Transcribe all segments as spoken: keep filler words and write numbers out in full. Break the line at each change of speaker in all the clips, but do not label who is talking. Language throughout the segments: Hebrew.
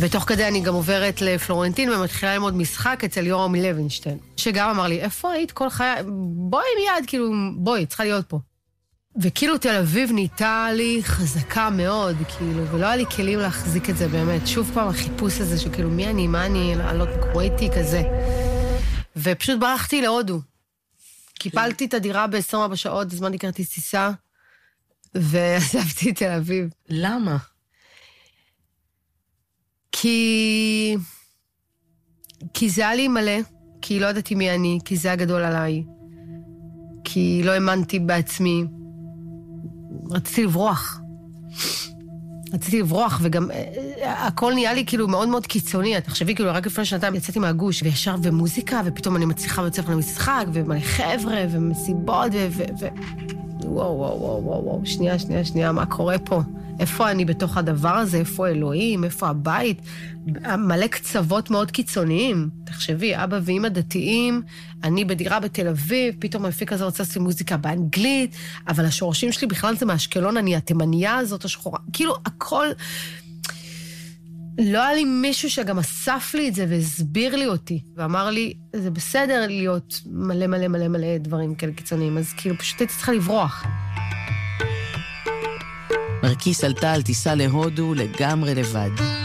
ותוך כדי אני גם עוברת לפלורנטין ומתחילה ללמוד משחק אצל יורם לוינשטיין, שגם אמר לי, איפה היית כל חיי? בואי מיד, כאילו, בואי, צריכה להיות פה. וכאילו תל אביב נהייתה לי חזקה מאוד, כאילו, ולא היה לי כלים להחזיק את זה באמת. שוב פעם החיפוש הזה שכאילו, מי אני, מה אני, לעלות קווייטי כזה. ופשוט ברחתי להודו. קיפלתי את הדירה ב-עשרים וארבע שעות, הזמנתי כרטיס טיסה, ועזבתי את תל אביב.
למה?
כי... כי זה היה לי מלא, כי לא ידעתי מי אני, כי זה היה גדול עליי, כי לא האמנתי בעצמי. רציתי לברוח. רציתי לברוח, וגם הכל נהיה לי כאילו מאוד מאוד קיצוני. תחשבי, כאילו, רק לפני שנתיים יצאתי מהגוש, וישר ומוזיקה, ופתאום אני מצליחה לצאת למשחק, ומלא חבר'ה, ומסיבות, ו... ו... ו... וואו, וואו, וואו, וואו, וואו, שנייה, שנייה, שנייה, מה קורה פה? איפה אני בתוך הדבר הזה? איפה אלוהים? איפה הבית? מלא קצוות מאוד קיצוניים. תחשבי, אבא ואמא דתיים, אני בדירה בתל אביב, פתאום המפיק הזה רוצה לעשות מוזיקה באנגלית, אבל השורשים שלי בכלל זה מאשקלון, אני התימניה הזאת השחורה. כאילו, הכל... לא היה לי מישהו שגם אסף לי את זה והסביר לי אותי, ואמר לי, זה בסדר להיות מלא מלא מלא מלא דברים כאלה קיצוניים, אז כאילו פשוט הייתי צריכה לברוח.
נרקיס עלתה על טיסה להודו לגמרי לבד.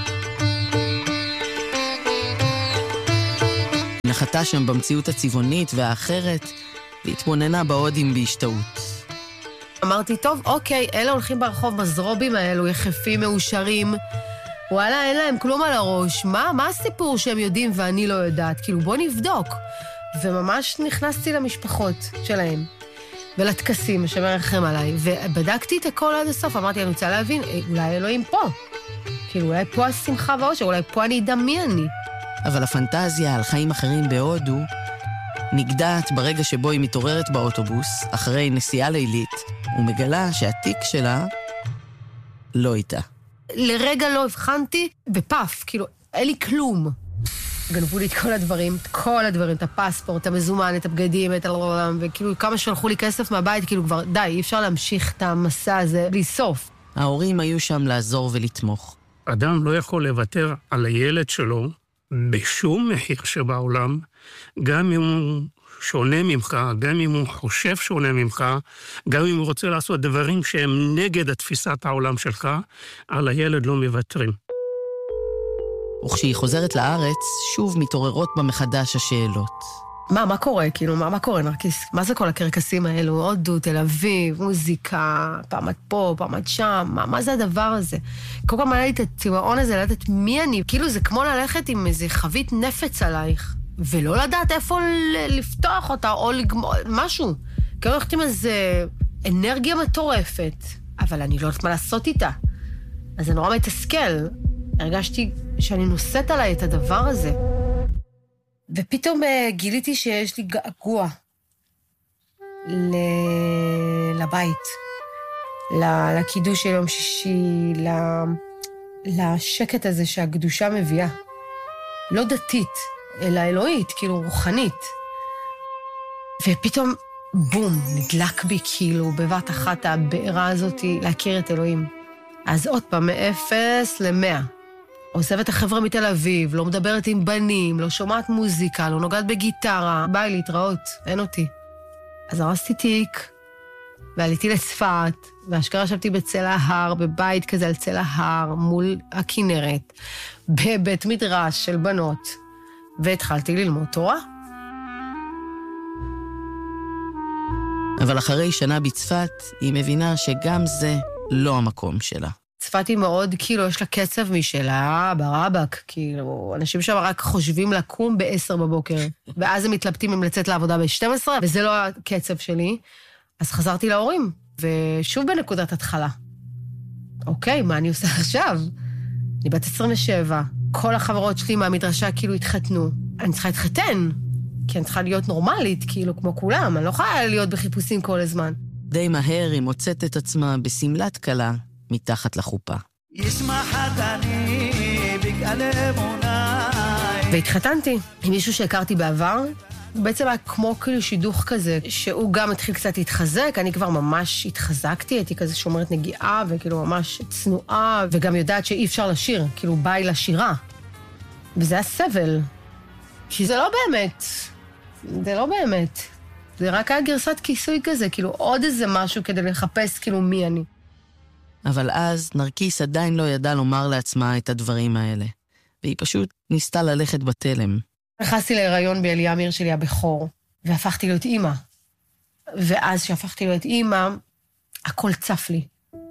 נחתה שם במציאות הצבעונית והאחרת, והתבוננה בהודים בהשתאות.
אמרתי, טוב, אוקיי, אלה הולכים ברחוב מזרובים האלו, יחפים, מאושרים, וואלה, אין להם כלום על הראש. מה, מה הסיפור שהם יודעים ואני לא יודעת? כאילו, בוא נבדוק. וממש נכנסתי למשפחות שלהם, ולתקסים שמרחם עליי, ובדקתי את הכל עד הסוף. אמרתי, אני רוצה להבין, אולי אלוהים פה. כאילו, אולי פה השמחה והאושר, אולי פה אני אדע מי אני.
אבל הפנטזיה על חיים אחרים בהודו נגדעת ברגע שבו היא מתעוררת באוטובוס, אחרי נסיעה לילית, ומגלה שהתיק שלה לא איתה.
לרגע לא הבחנתי, ופף, כאילו, אין לי כלום. גנבו לי את כל הדברים, את כל הדברים, את הפספורט, את המזומן, את הבגדים, את הלעולם, וכאילו כמה שלחו לי כסף מהבית, כאילו כבר, די, אי אפשר להמשיך את המסע הזה בלי סוף.
ההורים היו שם לעזור ולתמוך.
אדם לא יכול לוותר על הילד שלו בשום מחיר שבעולם, גם אם הוא שונה ממך, גם אם הוא חושב שונה ממך, גם אם הוא רוצה לעשות דברים שהם נגד התפיסת העולם שלך, על הילד לא מוותרים.
וכשהיא חוזרת לארץ, שוב מתעוררות במחדש השאלות.
מה, מה קורה? כאילו, מה, מה קורה, נרקיס? מה זה כל הקרקסים האלו? הודו, תל אביב, מוזיקה, פעם את פה, פעם את שם, מה, מה זה הדבר הזה? כל כך מעלה לי את הצבעון הזה, לדעת מי אני. כאילו, זה כמו ללכת עם איזה חבית נפץ עלייך, ולא לדעת איפה לפתוח אותה, או לגמור, משהו. כאילו, הולכת עם איזה אנרגיה מטורפת, אבל אני לא יודעת מה לעשות איתה. אז זה נורא מתסכל. הרגשתי שאני נושאת עליי את הדבר הזה. ופתאום גיליתי שיש לי געגוע לבית, לקידוש של יום שישי, לשקט הזה שהקדושה מביאה. לא דתית, אלא אלוהית, כאילו רוחנית. ופתאום, בום, נדלק בי כאילו בבת אחת הבעירה הזאת להכיר את אלוהים. אז עוד פעם, מאפס למאה. עוזבת החברה מתל אביב, לא מדברת עם בנים, לא שומעת מוזיקה, לא נוגעת בגיטרה, ביי להתראות, אין אותי. אז הרסתי תיק, ועליתי לצפת, והשכרה ישבתי בצל ההר, בבית כזה על צל ההר, מול הכנרת, בבית מדרש של בנות, והתחלתי ללמוד תורה.
אבל אחרי שנה בצפת, היא מבינה שגם זה לא המקום שלה.
צפת היא מאוד, כאילו, יש לה קצב משלה, ברבק, כאילו, אנשים שם רק חושבים לקום בעשר בבוקר, ואז הם מתלבטים אם לצאת לעבודה ב-שתים עשרה, וזה לא הקצב שלי. אז חזרתי להורים, ושוב בנקודת התחלה. אוקיי, מה אני עושה עכשיו? אני בת עשרים ושבע, כל החברות שלי מהמדרשה כאילו התחתנו. אני צריכה להתחתן, כי אני צריכה להיות נורמלית, כאילו, כמו כולם, אני לא יכולה להיות בחיפושים כל הזמן.
די מהר היא מוצאת את עצמה בסמלת קלה, מתחת לחופה.
והתחתנתי עם מישהו שהכרתי בעבר, בעצם היה כמו כאילו שידוך כזה, שהוא גם התחיל קצת להתחזק, אני כבר ממש התחזקתי, הייתי כזה שומרת נגיעה, וכאילו ממש צנועה, וגם יודעת שאי אפשר לשיר, כאילו ביי לשירה. וזה היה סבל. כי זה לא באמת, זה לא באמת. זה רק היה גרסת כיסוי כזה, כאילו עוד איזה משהו כדי לחפש כאילו מי אני.
אבל אז נרקיס עדיין לא ידע לומר לעצמה את הדברים האלה, והיא פשוט ניסתה ללכת בתלם.
נכנסתי להיריון באליאמיר שלי הבכור, והפכתי להיות אימא. ואז שהפכתי להיות אימא, הכל צף לי.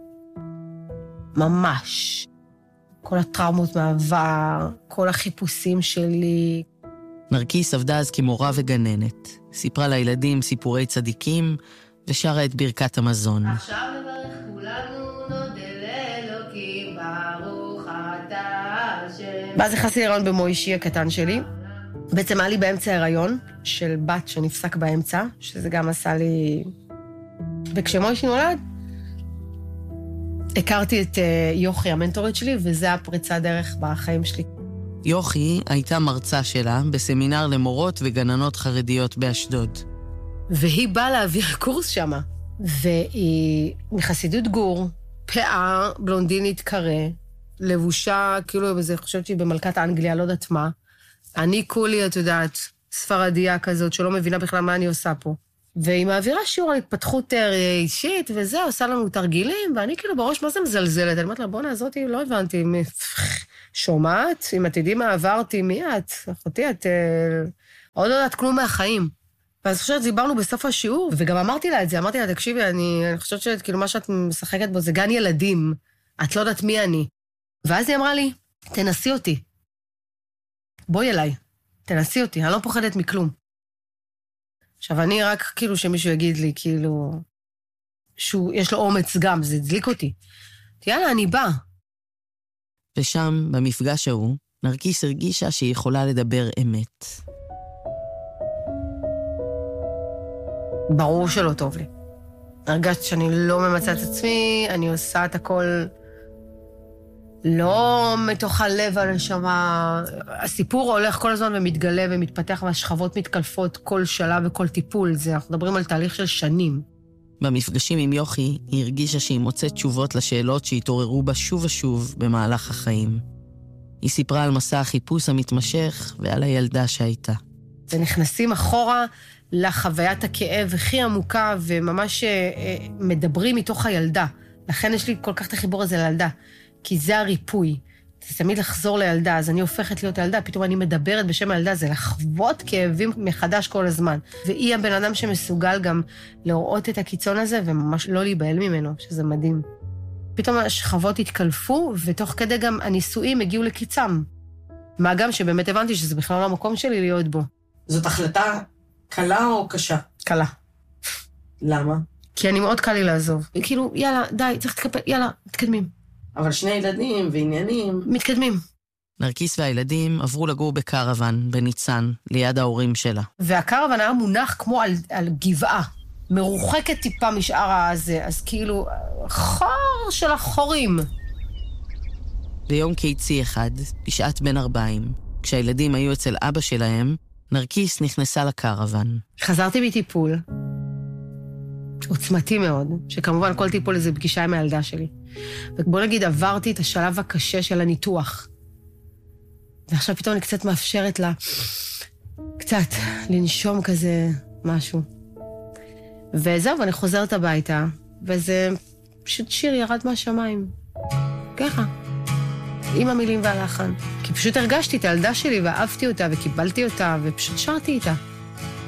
ממש. כל הטראומות מהעבר, כל החיפושים שלי.
נרקיס עבדה אז כמורה וגננת. סיפרה לילדים סיפורי צדיקים, ושרה את ברכת המזון.
עכשיו נברך כולנו נודה לאלוקים ברוך אתה השם. ואז נכנסתי להיריון במוישי הקטן שלי. בעצם היה לי באמצע ההיריון של בת שנפסק באמצע, שזה גם עשה לי... וכשמוישי נולד, הכרתי את יוכי, המנטורית שלי, וזה הפריצה דרך בחיים שלי.
יוכי הייתה מרצה שלה בסמינר למורות וגננות חרדיות באשדוד.
והיא באה להעביר קורס שמה. והיא מחסידות גור, פאה, בלונדינית קרה, לבושה, כאילו, אני חושבת שהיא במלכת האנגליה, לא יודעת מה. אני כולי, את יודעת, ספרדיה כזאת, שלא מבינה בכלל מה אני עושה פה. והיא מעבירה שיעור על התפתחות אישית, וזה, עושה לנו תרגילים, ואני כאילו בראש מה זה מזלזלת. אני אומרת לה, בוא נעזותי, לא הבנתי, שומעת? אם את יודעים מה עברתי, מי את? אחותי, את עוד לא יודעת כלום מהחיים. ואז חושבת, דיברנו בסוף השיעור, וגם אמרתי לה את זה, אמרתי לה, תקשיבי, אני, אני חושבת שכאילו מה שאת משחקת בו זה גן ילדים, את לא יודעת מי אני. ואז היא אמרה לי, תנסי אותי. בואי אליי, תנסי אותי, אני לא פוחדת מכלום. עכשיו, אני רק כאילו שמישהו יגיד לי, כאילו, שיש לו אומץ גם, זה הדליק אותי. יאללה, אני באה.
ושם, במפגש ההוא, נרקיס הרגישה שהיא יכולה לדבר אמת.
ברור שלא טוב לי. הרגשת שאני לא ממצא את עצמי, אני עושה את הכל לא מתוך הלב הנשמה. הסיפור הולך כל הזמן ומתגלה ומתפתח, והשכבות מתקלפות כל שלב וכל טיפול. זה, אנחנו מדברים על תהליך של שנים.
במפגשים עם יוכי, היא הרגישה שהיא מוצאת תשובות לשאלות שהתעוררו בה שוב ושוב במהלך החיים. היא סיפרה על מסע החיפוש המתמשך ועל הילדה שהייתה.
ונכנסים אחורה לחוויית הכאב הכי עמוקה, וממש מדברים מתוך הילדה. לכן יש לי כל כך את החיבור הזה לילדה, כי זה הריפוי. זה תמיד לחזור לילדה, אז אני הופכת להיות ילדה, פתאום אני מדברת בשם הילדה, זה לחוות כאבים מחדש כל הזמן. והיא הבן אדם שמסוגל גם לראות את הקיצון הזה, וממש לא להיבהל ממנו, שזה מדהים. פתאום השכבות התקלפו, ותוך כדי גם הנישואים הגיעו לקיצם. מה גם שבאמת הבנתי שזה בכלל לא המקום שלי להיות בו.
זאת החלטה קלה או קשה?
קלה.
למה?
כי אני מאוד קל לי לעזוב. כאילו, יאללה, די, צריך להתקפל, יאללה, מתקדמים.
אבל שני ילדים ועניינים...
מתקדמים.
נרקיס והילדים עברו לגור בקרוון, בניצן, ליד ההורים שלה.
והקרוון היה מונח כמו על, על גבעה, מרוחקת טיפה משאר הזה, אז כאילו, חור של החורים.
ביום קיצי אחד, בשעת בין ארבעים, כשהילדים היו אצל אבא שלהם, נרקיס נכנסה לקרוון.
חזרתי מטיפול, עוצמתי מאוד, שכמובן כל טיפול זה פגישה עם הילדה שלי. ובוא נגיד, עברתי את השלב הקשה של הניתוח. ועכשיו פתאום אני קצת מאפשרת לה, קצת, לנשום כזה משהו. וזהו, ואני חוזרת הביתה, וזה פשוט שיר ירד מהשמיים. ככה. עם המילים והלחן. כי פשוט הרגשתי את הילדה שלי, ואהבתי אותה, וקיבלתי אותה, ופשוט שרתי איתה.